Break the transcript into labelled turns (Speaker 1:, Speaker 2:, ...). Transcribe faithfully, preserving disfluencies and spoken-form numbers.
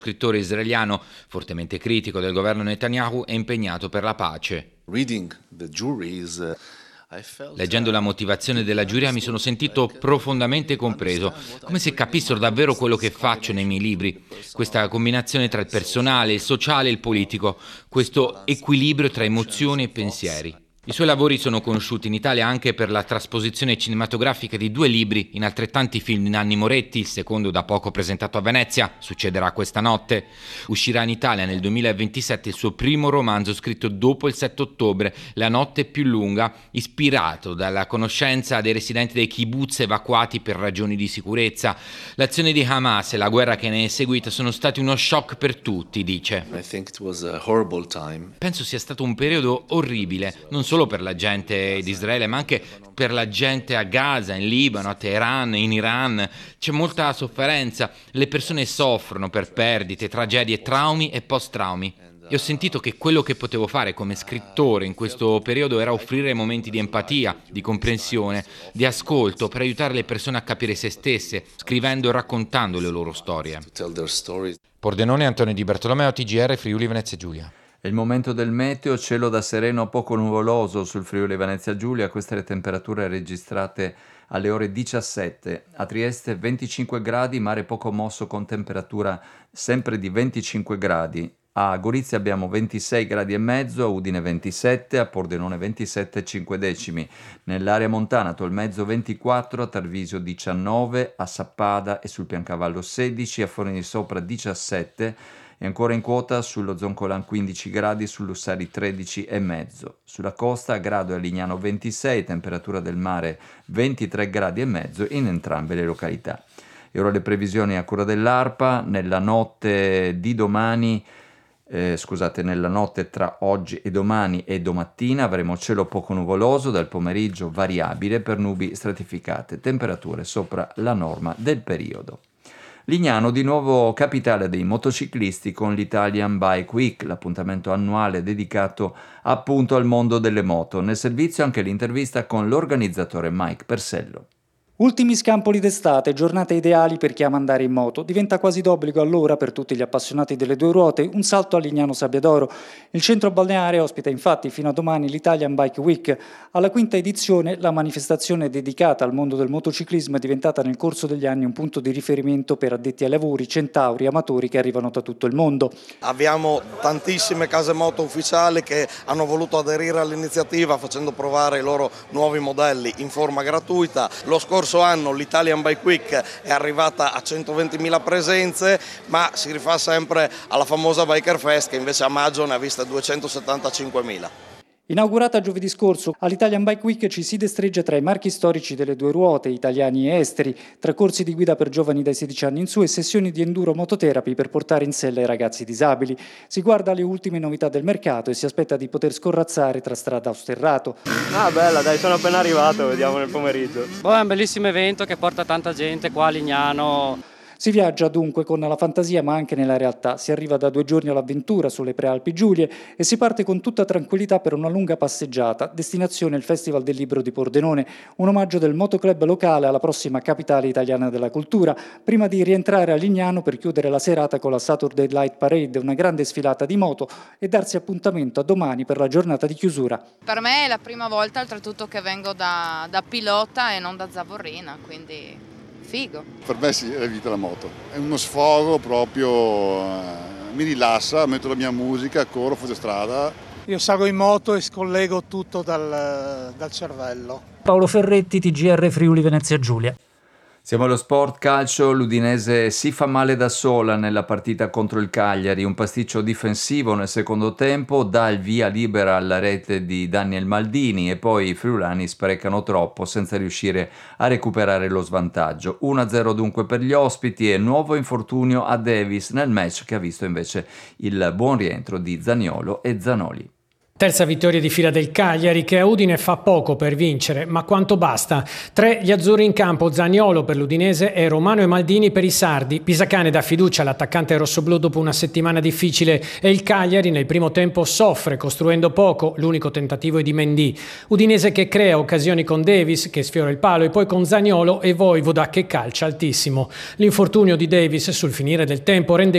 Speaker 1: scrittore israeliano, fortemente critico del governo Netanyahu, è impegnato per la pace. Leggendo la motivazione della giuria mi sono sentito profondamente compreso, come se capissero davvero quello che faccio nei miei libri. Questa combinazione tra il personale, il sociale e il politico, questo equilibrio tra emozioni e pensieri. I suoi lavori sono conosciuti in Italia anche per la trasposizione cinematografica di due libri in altrettanti film di Nanni Moretti, il secondo da poco presentato a Venezia, Succederà questa notte. Uscirà in Italia nel duemilaventisette il suo primo romanzo scritto dopo il sette ottobre, La notte più lunga, ispirato dalla conoscenza dei residenti dei kibbutz evacuati per ragioni di sicurezza. L'azione di Hamas e la guerra che ne è seguita sono stati uno shock per tutti, dice.
Speaker 2: I think it was a horrible time.
Speaker 1: Penso sia stato un periodo orribile, non solo per la gente di Israele, ma anche per la gente a Gaza, in Libano, a Teheran, in Iran. C'è molta sofferenza, le persone soffrono per perdite, tragedie, traumi e post-traumi. E ho sentito che quello che potevo fare come scrittore in questo periodo era offrire momenti di empatia, di comprensione, di ascolto per aiutare le persone a capire se stesse, scrivendo e raccontando le loro storie.
Speaker 3: Pordenone, Antonio Di Bartolomeo, T G R, Friuli Venezia Giulia.
Speaker 4: È il momento del meteo, cielo da sereno a poco nuvoloso sul Friuli Venezia Giulia, queste le temperature registrate alle ore diciassette. A Trieste venticinque gradi, mare poco mosso con temperatura sempre di venticinque gradi. A Gorizia abbiamo ventisei gradi e mezzo, a Udine ventisette, a Pordenone ventisette e cinque decimi. Nell'area montana Tolmezzo ventiquattro, a Tarvisio diciannove, a Sappada e sul Piancavallo sedici, a Forni di Sopra diciassette, e ancora in quota sullo Zoncolan quindici gradi, sull'Ussari tredici e mezzo. Sulla costa a Grado e a Lignano ventisei, temperatura del mare ventitré gradi e mezzo in entrambe le località. E ora le previsioni a cura dell'ARPA. Nella notte di domani, eh, scusate, nella notte tra oggi e domani e domattina avremo cielo poco nuvoloso, dal pomeriggio variabile per nubi stratificate, temperature sopra la norma del periodo. Lignano di nuovo capitale dei motociclisti con l'Italian Bike Week, l'appuntamento annuale dedicato appunto al mondo delle moto. Nel servizio anche l'intervista con l'organizzatore Mike Persello.
Speaker 5: Ultimi scampoli d'estate, giornate ideali per chi ama andare in moto. Diventa quasi d'obbligo allora per tutti gli appassionati delle due ruote un salto a Lignano Sabbiadoro. Il centro balneare ospita infatti fino a domani l'Italian Bike Week. Alla quinta edizione la manifestazione dedicata al mondo del motociclismo è diventata nel corso degli anni un punto di riferimento per addetti ai lavori, centauri, amatori che arrivano da tutto il mondo.
Speaker 6: Abbiamo tantissime case moto ufficiali che hanno voluto aderire all'iniziativa facendo provare i loro nuovi modelli in forma gratuita. Lo scorso anno l'Italian Bike Week è arrivata a centoventimila presenze, ma si rifà sempre alla famosa Biker Fest che invece a maggio ne ha viste duecentosettantacinquemila.
Speaker 5: Inaugurata giovedì scorso, all'Italian Bike Week ci si destreggia tra i marchi storici delle due ruote, italiani e esteri, tra corsi di guida per giovani dai sedici anni in su e sessioni di enduro mototherapy per portare in sella i ragazzi disabili. Si guarda alle ultime novità del mercato e si aspetta di poter scorrazzare tra strada o sterrato.
Speaker 7: Ah, bella, dai, sono appena arrivato, vediamo nel pomeriggio.
Speaker 8: Boh, è un bellissimo evento che porta tanta gente qua a Lignano.
Speaker 5: Si viaggia dunque con la fantasia ma anche nella realtà, si arriva da due giorni all'avventura sulle Prealpi Giulie e si parte con tutta tranquillità per una lunga passeggiata, destinazione il Festival del Libro di Pordenone, un omaggio del motoclub locale alla prossima capitale italiana della cultura, prima di rientrare a Lignano per chiudere la serata con la Saturday Light Parade, una grande sfilata di moto e darsi appuntamento a domani per la giornata di chiusura.
Speaker 9: Per me è la prima volta oltretutto che vengo da, da pilota e non da zavorrina, quindi... figo.
Speaker 10: Per me sì, è la vita la moto. È uno sfogo proprio, eh, mi rilassa, metto la mia musica, corro, faccio strada.
Speaker 11: Io salgo in moto e scollego tutto dal, dal cervello.
Speaker 5: Paolo Ferretti, T G R Friuli Venezia Giulia.
Speaker 4: Siamo allo sport calcio, l'Udinese si fa male da sola nella partita contro il Cagliari, un pasticcio difensivo nel secondo tempo dà il via libera alla rete di Daniel Maldini e poi i friulani sprecano troppo senza riuscire a recuperare lo svantaggio. uno a zero dunque per gli ospiti e nuovo infortunio a Davis nel match che ha visto invece il buon rientro di Zaniolo e Zanoli.
Speaker 12: Terza vittoria di fila del Cagliari che a Udine fa poco per vincere, ma quanto basta? Tre gli azzurri in campo, Zaniolo per l'Udinese e Romano e Maldini per i sardi. Pisacane dà fiducia all'attaccante rossoblù dopo una settimana difficile e il Cagliari nel primo tempo soffre costruendo poco, l'unico tentativo è di Mendy. Udinese che crea occasioni con Davis che sfiora il palo e poi con Zaniolo e Voivoda che calcia altissimo. L'infortunio di Davis sul finire del tempo rende